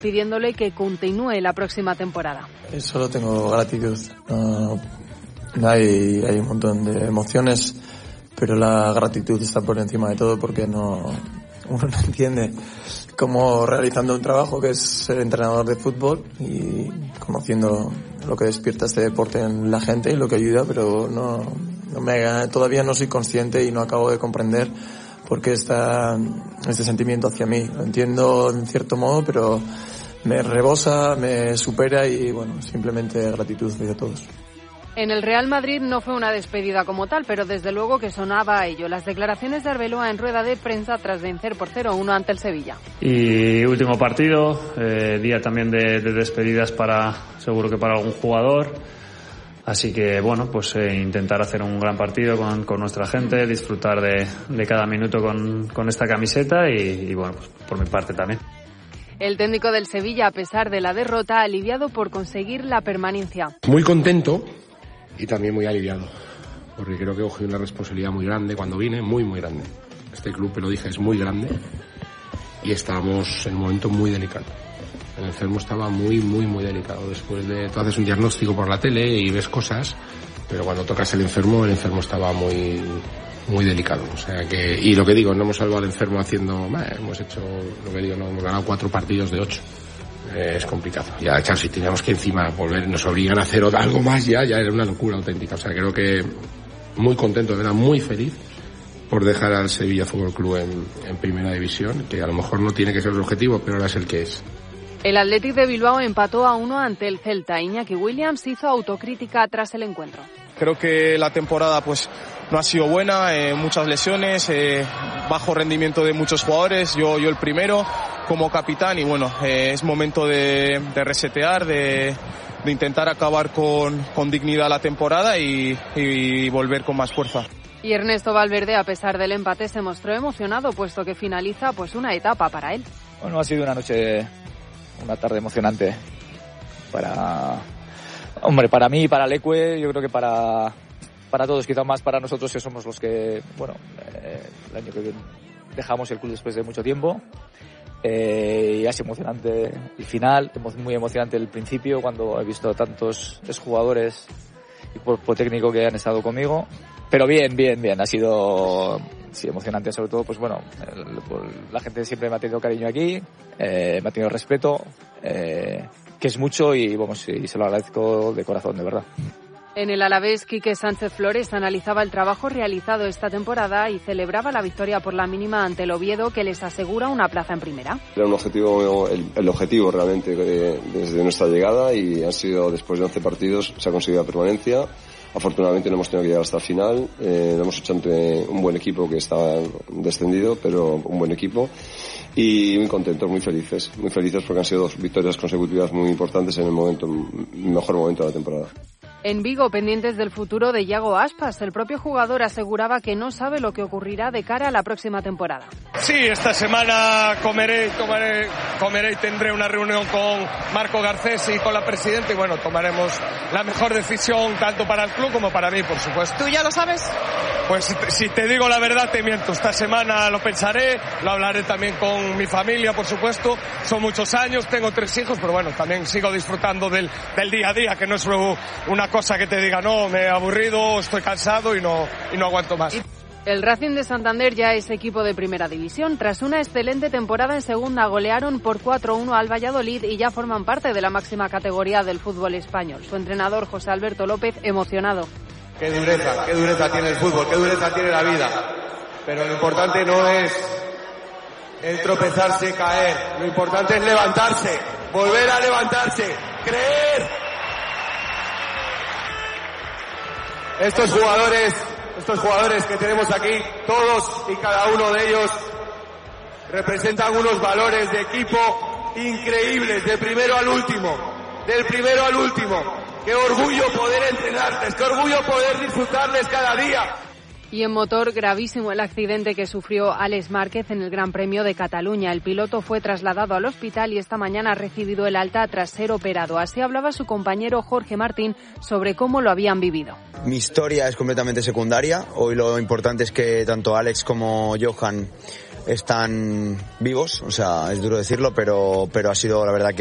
pidiéndole que continúe la próxima temporada. Solo tengo gratitud. Hay un montón de emociones, pero la gratitud está por encima de todo porque uno no entiende cómo realizando un trabajo que es ser entrenador de fútbol y conociendo lo que despierta este deporte en la gente y lo que ayuda, pero todavía no soy consciente y no acabo de comprender por qué está este sentimiento hacia mí. Lo entiendo en cierto modo, pero me rebosa, me supera y bueno, simplemente gratitud hacia todos. En el Real Madrid no fue una despedida como tal, pero desde luego que sonaba a ello. Las declaraciones de Arbeloa en rueda de prensa tras vencer por 0-1 ante el Sevilla. Y último partido, día también de despedidas seguro que para algún jugador. Así que bueno, pues intentar hacer un gran partido con nuestra gente, disfrutar de cada minuto con esta camiseta y bueno, pues por mi parte también. El técnico del Sevilla, a pesar de la derrota, aliviado por conseguir la permanencia. Muy contento y también muy aliviado, porque creo que cogí una responsabilidad muy grande cuando vine, muy grande. Este club, lo dije, es muy grande y estábamos en un momento muy delicado. El enfermo estaba muy delicado. Después tú haces un diagnóstico por la tele y ves cosas, pero cuando tocas el enfermo estaba muy delicado. O sea que, y lo que digo, no hemos salvado al enfermo hemos hecho, lo que digo, no hemos ganado 4 partidos de 8. Es complicado. Ya, claro, si teníamos que encima nos obligan a hacer algo más, ya era una locura auténtica. O sea, creo que muy contento, era muy feliz por dejar al Sevilla Fútbol Club en primera división, que a lo mejor no tiene que ser el objetivo, pero ahora es el que es. El Athletic de Bilbao empató a 1 ante el Celta. Iñaki Williams hizo autocrítica tras el encuentro. Creo que la temporada no ha sido buena, muchas lesiones, bajo rendimiento de muchos jugadores, yo el primero como capitán y bueno, es momento de resetear, de intentar acabar con dignidad la temporada y volver con más fuerza. Y Ernesto Valverde, a pesar del empate, se mostró emocionado puesto que finaliza una etapa para él. Bueno, ha sido una tarde emocionante para mí y para Leque, yo creo que para todos, quizá más para nosotros que somos los que, el año que dejamos el club después de mucho tiempo. Y ha sido emocionante el final, muy emocionante el principio cuando he visto tantos jugadores y cuerpo técnico que han estado conmigo. Pero bien, ha sido emocionante, sobre todo, la gente siempre me ha tenido cariño aquí, me ha tenido respeto, que es mucho y se lo agradezco de corazón, de verdad. En el Alavés, Quique Sánchez Flores analizaba el trabajo realizado esta temporada y celebraba la victoria por la mínima ante el Oviedo, que les asegura una plaza en primera. Era un objetivo, el objetivo realmente desde nuestra llegada, y han sido, después de 11 partidos, se ha conseguido la permanencia. Afortunadamente no hemos tenido que llegar hasta el final, lo hemos hecho ante un buen equipo que estaba descendido, pero un buen equipo, y muy contentos, muy felices porque han sido 2 victorias consecutivas muy importantes en el mejor momento de la temporada. En Vigo, pendientes del futuro de Iago Aspas, el propio jugador aseguraba que no sabe lo que ocurrirá de cara a la próxima temporada. Sí, esta semana comeré y tendré una reunión con Marco Garcés y con la presidenta y tomaremos la mejor decisión tanto para el club como para mí, por supuesto. ¿Tú ya lo sabes? Pues si te digo la verdad te miento. Esta semana lo pensaré, lo hablaré también con mi familia, por supuesto. Son muchos años, tengo 3 hijos, pero también sigo disfrutando del día a día, que no es una cosa que te diga, no, me he aburrido, estoy cansado y no aguanto más. El Racing de Santander ya es equipo de primera división. Tras una excelente temporada en segunda, golearon por 4-1 al Valladolid y ya forman parte de la máxima categoría del fútbol español. Su entrenador, José Alberto López, emocionado. Qué dureza tiene el fútbol, qué dureza tiene la vida. Pero lo importante no es el tropezarse, caer. Lo importante es levantarse, volver a levantarse, creer. Estos jugadores que tenemos aquí, todos y cada uno de ellos, representan unos valores de equipo increíbles, del primero al último. Qué orgullo poder entrenarles, qué orgullo poder disfrutarles cada día. Y en motor, gravísimo el accidente que sufrió Àlex Márquez en el Gran Premio de Cataluña. El piloto fue trasladado al hospital y esta mañana ha recibido el alta tras ser operado. Así hablaba su compañero Jorge Martín sobre cómo lo habían vivido. Mi historia es completamente secundaria. Hoy lo importante es que tanto Àlex como Johan están vivos, o sea, es duro decirlo, pero ha sido la verdad